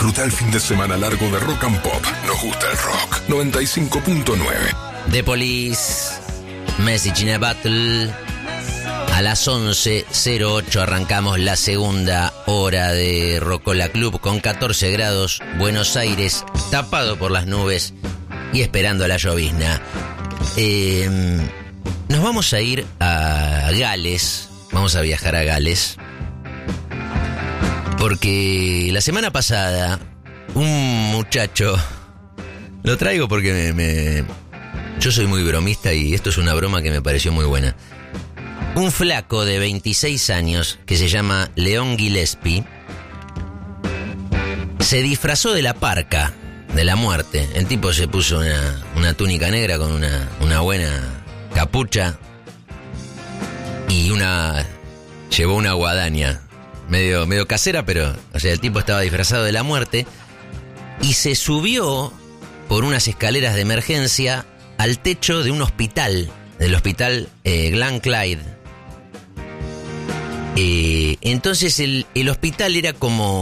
Disfruta el fin de semana largo de Rock and Pop. Nos gusta el rock. 95.9. The Police, Message in a Battle. A las 11:08 arrancamos la segunda hora de Rocola Club con 14 grados. Buenos Aires tapado por las nubes y esperando a la llovizna. Nos vamos a ir a Gales. Vamos a viajar a Gales. Porque la semana pasada un muchacho... Lo traigo porque yo soy muy bromista y esto es una broma que me pareció muy buena. Un flaco de 26 años que se llama Leon Gillespie se disfrazó de la Parca de la muerte. El tipo se puso una túnica negra con una buena capucha y llevó una guadaña medio casera, pero o sea, el tipo estaba disfrazado de la muerte y se subió por unas escaleras de emergencia al techo de un hospital, del hospital Glen Clyde. Entonces el hospital era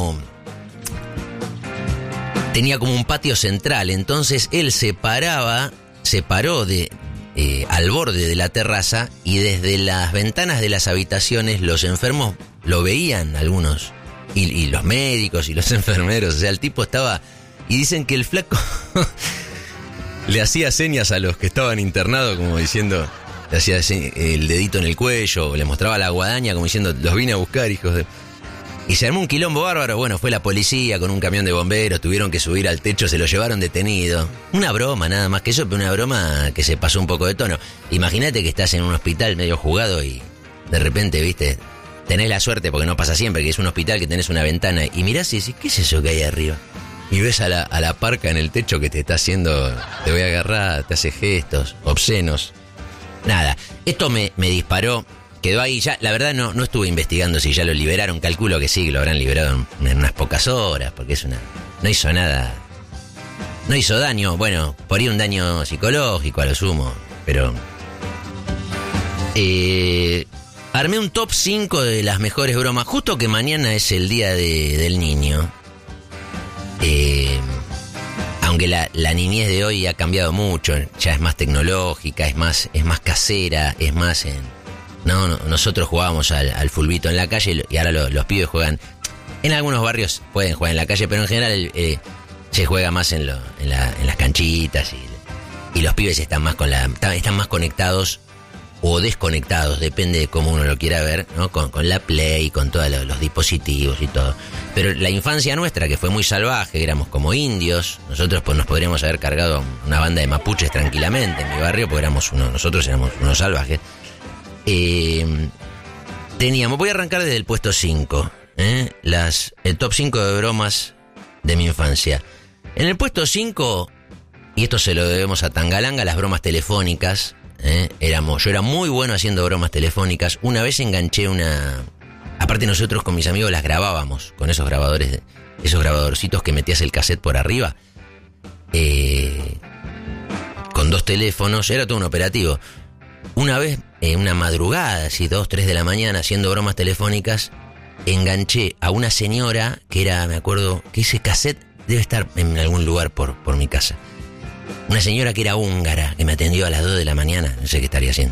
tenía como un patio central, entonces él se paró al borde de la terraza y desde las ventanas de las habitaciones los enfermos lo veían algunos, y los médicos y los enfermeros, o sea, el tipo estaba... Y dicen que el flaco le hacía señas a los que estaban internados como diciendo... Le hacía el dedito en el cuello, le mostraba la guadaña como diciendo, los vine a buscar, hijos de... Y se armó un quilombo bárbaro. Bueno, fue la policía con un camión de bomberos, tuvieron que subir al techo, se lo llevaron detenido. Una broma, nada más que eso, pero una broma que se pasó un poco de tono. Imagínate que estás en un hospital medio jugado y de repente, viste, tenés la suerte, porque no pasa siempre, que es un hospital que tenés una ventana y mirás y decís, ¿qué es eso que hay arriba? Y ves a la Parca en el techo que te está haciendo, te voy a agarrar, te hace gestos obscenos. Nada, esto me disparó, quedó ahí ya. La verdad no estuve investigando si ya lo liberaron. Calculo que sí, que lo habrán liberado en unas pocas horas, porque no hizo nada, no hizo daño. Bueno, por ahí un daño psicológico a lo sumo, pero armé un top 5 de las mejores bromas, justo que mañana es el día del niño. Aunque la niñez de hoy ha cambiado mucho, ya es más tecnológica, es más casera, es más nosotros jugábamos al fulbito en la calle y ahora los pibes juegan. En algunos barrios pueden jugar en la calle, pero en general se juega más en las canchitas y los pibes están más conectados o desconectados, depende de cómo uno lo quiera ver, ¿no? Con la Play, con todos los dispositivos y todo. Pero la infancia nuestra, que fue muy salvaje, éramos como indios, nosotros pues nos podríamos haber cargado una banda de mapuches tranquilamente en mi barrio, porque nosotros éramos unos salvajes. Voy a arrancar desde el puesto 5, el top 5 de bromas de mi infancia. En el puesto 5, y esto se lo debemos a Tangalanga, las bromas telefónicas. Yo era muy bueno haciendo bromas telefónicas. Una vez enganché aparte nosotros con mis amigos las grabábamos con esos grabadores, esos grabadorcitos que metías el cassette por arriba, con 2 teléfonos, era todo un operativo. Una vez, una madrugada, así 2, 3 de la mañana, haciendo bromas telefónicas, enganché a una señora que me acuerdo que ese cassette debe estar en algún lugar por mi casa. Una señora que era húngara, que me atendió a las 2 de la mañana, no sé qué estaría haciendo.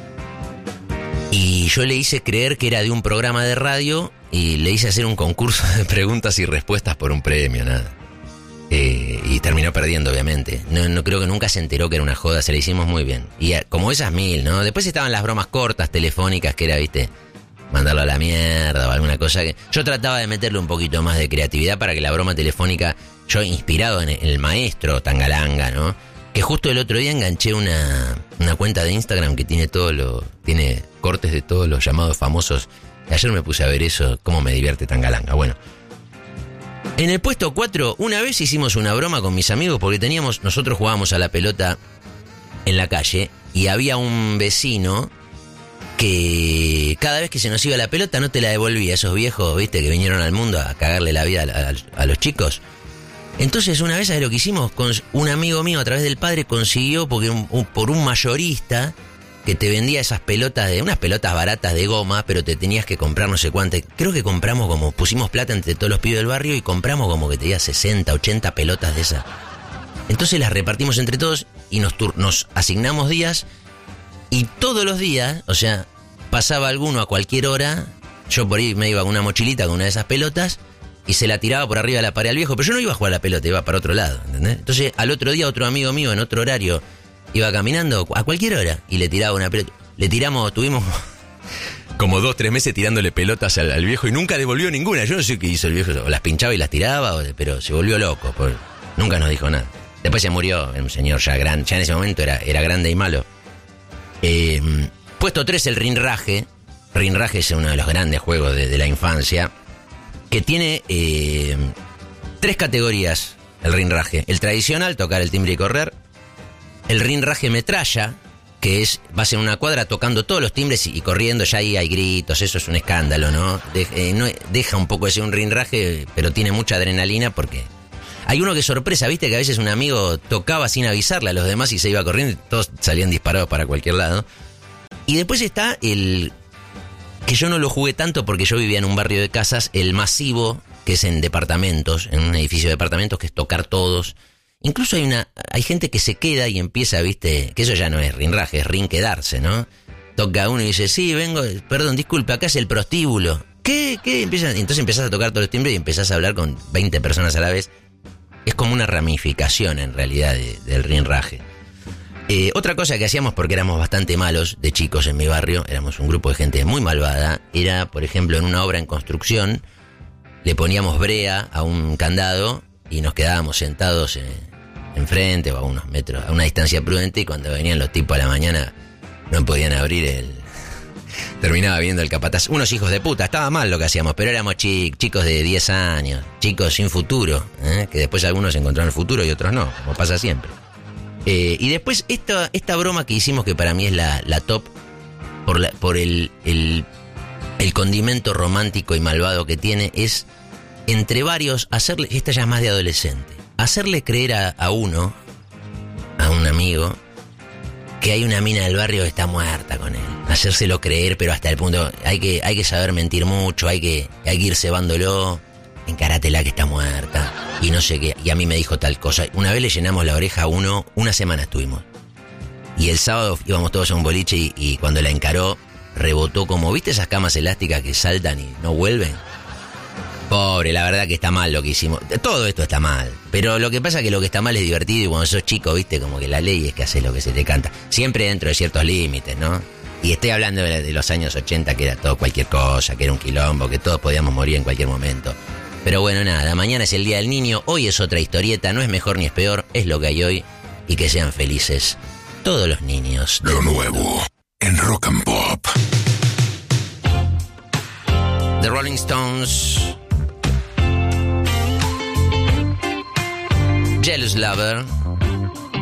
Y yo le hice creer que era de un programa de radio y le hice hacer un concurso de preguntas y respuestas por un premio, nada. Y terminó perdiendo, obviamente. No creo que nunca se enteró que era una joda, se la hicimos muy bien. Y como esas 1000, ¿no? Después estaban las bromas cortas, telefónicas, que era, viste, mandarlo a la mierda o alguna cosa que... Yo trataba de meterle un poquito más de creatividad para que la broma telefónica... Yo inspirado en el maestro Tangalanga, ¿no? Que justo el otro día enganché una cuenta de Instagram que tiene tiene cortes de todos los llamados famosos. Ayer me puse a ver eso, cómo me divierte Tangalanga. Bueno, en el puesto 4, una vez hicimos una broma con mis amigos porque nosotros jugábamos a la pelota en la calle y había un vecino que cada vez que se nos iba la pelota no te la devolvía. Esos viejos, viste, que vinieron al mundo a cagarle la vida a los chicos. Entonces una vez, ¿sabes lo que hicimos? Un amigo mío a través del padre consiguió, porque por un mayorista, que te vendía esas pelotas, unas pelotas baratas de goma, pero te tenías que comprar no sé cuánto. Creo que pusimos plata entre todos los pibes del barrio y compramos como que te diga 60, 80 pelotas de esas. Entonces las repartimos entre todos y nos asignamos días, y todos los días, o sea, pasaba alguno a cualquier hora, yo por ahí me iba con una mochilita con una de esas pelotas y se la tiraba por arriba de la pared al viejo, pero yo no iba a jugar a la pelota, iba para otro lado, ¿entendés? Entonces al otro día otro amigo mío en otro horario iba caminando a cualquier hora y le tiraba una pelota. Tuvimos como 2-3 meses tirándole pelotas al viejo y nunca devolvió ninguna. Yo no sé qué hizo el viejo, o las pinchaba y las tiraba, pero se volvió loco, nunca nos dijo nada. Después se murió, un señor ya grande, ya en ese momento era grande y malo. Puesto 3, el rinraje. Rinraje es uno de los grandes juegos de la infancia, que tiene 3 categorías. El rinraje: el tradicional, tocar el timbre y correr; el rinraje metralla, que vas en una cuadra tocando todos los timbres y corriendo, ya ahí hay gritos, eso es un escándalo, ¿no? Deja un poco de ser un rinraje, pero tiene mucha adrenalina porque hay uno que sorpresa, viste que a veces un amigo tocaba sin avisarle a los demás y se iba corriendo y todos salían disparados para cualquier lado. Y después está el que yo no lo jugué tanto porque yo vivía en un barrio de casas, el masivo, que es en departamentos, en un edificio de departamentos, que es tocar todos. Incluso hay gente que se queda y empieza, viste, que eso ya no es rinraje, es quedarse, ¿no? Toca uno y dice, sí, vengo, perdón, disculpe, acá es el prostíbulo. ¿Qué? Entonces empezás a tocar todos los timbres y empezás a hablar con 20 personas a la vez. Es como una ramificación, en realidad, del rinraje. Otra cosa que hacíamos, porque éramos bastante malos de chicos en mi barrio, éramos un grupo de gente muy malvada, era, por ejemplo, en una obra en construcción, le poníamos brea a un candado y nos quedábamos sentados enfrente o a unos metros, a una distancia prudente, y cuando venían los tipos a la mañana no podían abrir terminaba viendo el capataz. Unos hijos de puta, estaba mal lo que hacíamos, pero éramos chicos de 10 años, chicos sin futuro, que después algunos encontraron el futuro y otros no, como pasa siempre. Y después esta broma que hicimos, que para mí es la top, por el condimento romántico y malvado que tiene, es entre varios hacerle, esta ya es más de adolescente, hacerle creer a un amigo, que hay una mina del barrio que está muerta con él. Hacérselo creer, pero hasta el punto, hay que saber mentir mucho, hay que ir cebándolo, encárátela que está muerta, y no sé qué, y a mí me dijo tal cosa. Una vez le llenamos la oreja a uno, una semana estuvimos. Y el sábado íbamos todos a un boliche y cuando la encaró, rebotó como, ¿viste esas camas elásticas que saltan y no vuelven? Pobre, la verdad que está mal lo que hicimos. Todo esto está mal, pero lo que pasa es que lo que está mal es divertido, y cuando sos chico, viste, como que la ley es que haces lo que se te canta. Siempre dentro de ciertos límites, ¿no? Y estoy hablando de los años 80, que era todo cualquier cosa, que era un quilombo, que todos podíamos morir en cualquier momento. Pero bueno, nada, mañana es el Día del Niño, hoy es otra historieta, no es mejor ni es peor, es lo que hay hoy, y que sean felices todos los niños. Lo nuevo en Rock and Pop. The Rolling Stones, Jealous Lover.